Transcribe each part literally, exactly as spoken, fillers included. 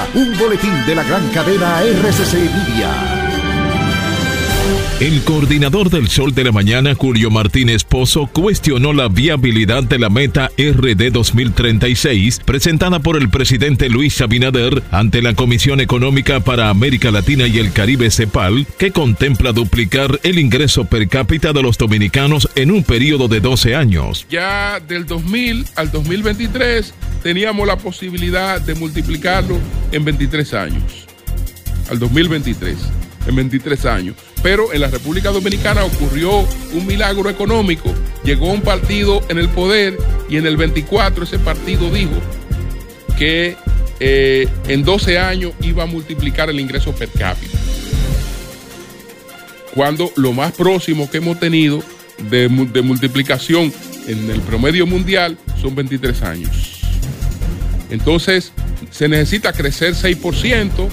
ahora un boletín de la gran cadena R C C Media. El coordinador del Sol de la Mañana, Julio Martínez Pozo, cuestionó la viabilidad de la meta R D dos mil treinta y seis presentada por el presidente Luis Abinader ante la Comisión Económica para América Latina y el Caribe CEPAL, que contempla duplicar el ingreso per cápita de los dominicanos en un periodo de doce años. Ya del dos mil al dos mil veintitrés teníamos la posibilidad de multiplicarlo en veintitrés años. Al dos mil veintitrés, en veintitrés años. Pero en la República Dominicana ocurrió un milagro económico. Llegó un partido en el poder y en el veinticuatro ese partido dijo que eh, en doce años iba a multiplicar el ingreso per cápita. Cuando lo más próximo que hemos tenido de, de multiplicación en el promedio mundial son veintitrés años. Entonces se necesita crecer seis por ciento,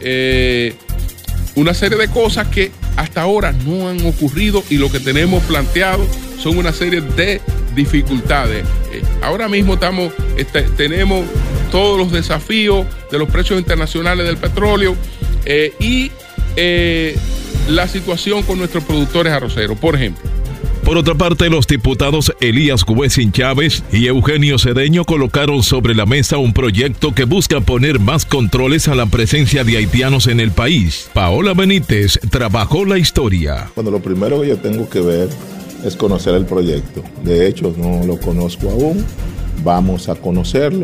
eh, una serie de cosas que hasta ahora no han ocurrido y lo que tenemos planteado son una serie de dificultades. Eh, ahora mismo estamos, este, tenemos todos los desafíos de los precios internacionales del petróleo eh, y eh, la situación con nuestros productores arroceros, por ejemplo. Por otra parte, los diputados Elías Güesin Chávez y Eugenio Cedeño colocaron sobre la mesa un proyecto que busca poner más controles a la presencia de haitianos en el país. Paola Benítez trabajó la historia. Bueno, lo primero que yo tengo que ver es conocer el proyecto. De hecho, no lo conozco aún. Vamos a conocerlo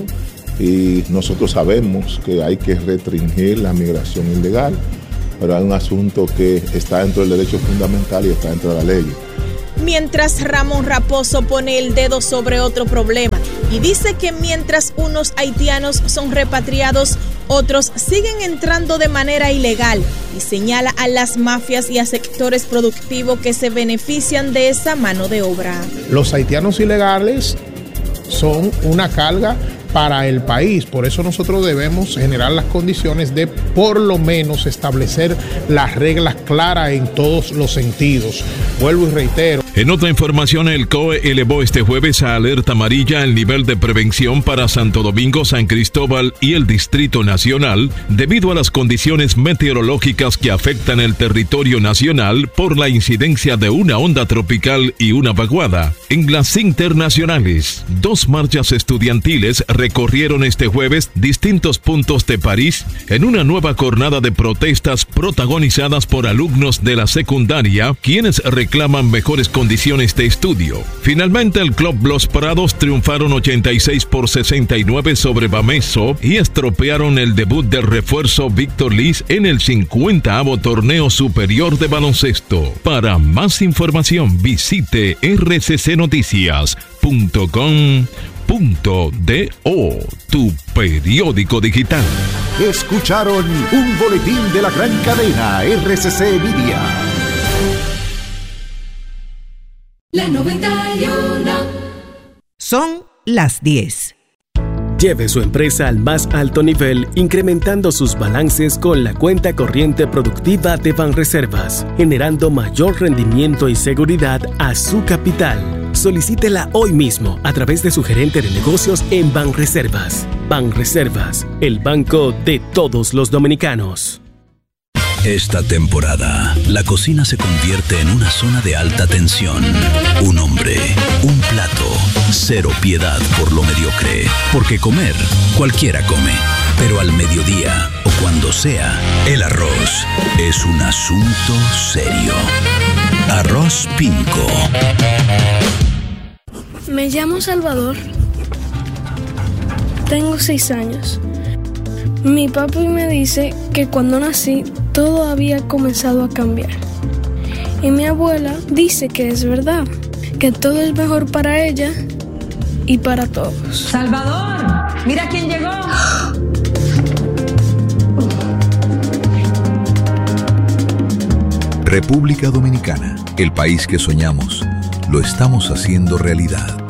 y nosotros sabemos que hay que restringir la migración ilegal, pero hay un asunto que está dentro del derecho fundamental y está dentro de la ley. Mientras Ramón Raposo pone el dedo sobre otro problema y dice que mientras unos haitianos son repatriados, otros siguen entrando de manera ilegal y señala a las mafias y a sectores productivos que se benefician de esa mano de obra. Los haitianos ilegales son una carga para el país, por eso nosotros debemos generar las condiciones de por lo menos establecer las reglas claras en todos los sentidos. Vuelvo y reitero. En otra información, el C O E elevó este jueves a alerta amarilla el nivel de prevención para Santo Domingo, San Cristóbal y el Distrito Nacional debido a las condiciones meteorológicas que afectan el territorio nacional por la incidencia de una onda tropical y una vaguada. En las internacionales, dos marchas estudiantiles recorrieron este jueves distintos puntos de París en una nueva jornada de protestas protagonizadas por alumnos de la secundaria, quienes reclaman mejores condiciones de estudio. Finalmente, el Club Los Prados triunfaron ochenta y seis por sesenta y nueve sobre Bameso y estropearon el debut del refuerzo Víctor Liz en el cincuentaavo torneo superior de baloncesto. Para más información, visite r c c noticias punto com punto do, tu periódico digital. Escucharon un boletín de la gran cadena R C C Media. La noventa y uno. Son las diez. Lleve su empresa al más alto nivel, incrementando sus balances con la cuenta corriente productiva de Banreservas, generando mayor rendimiento y seguridad a su capital. Solicítela hoy mismo a través de su gerente de negocios en Banreservas. Banreservas, el banco de todos los dominicanos. Esta temporada, la cocina se convierte en una zona de alta tensión. Un hombre, un plato, cero piedad por lo mediocre. Porque comer, cualquiera come. Pero al mediodía, o cuando sea, el arroz es un asunto serio. Arroz Pinco. Me llamo Salvador. Tengo seis años. Mi papi me dice que cuando nací todo había comenzado a cambiar. Y mi abuela dice que es verdad, que todo es mejor para ella y para todos. ¡Salvador! ¡Mira quién llegó! República Dominicana, el país que soñamos, lo estamos haciendo realidad.